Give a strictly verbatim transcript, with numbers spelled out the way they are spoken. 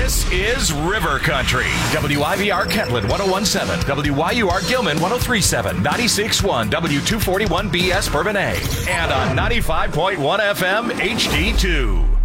This is River Country. W I V R Kentland one oh one point seven, W Y U R Gilman one oh three point seven, ninety-six point one W two forty-one B S Bourbonnais, and on ninety-five point one F M H D two.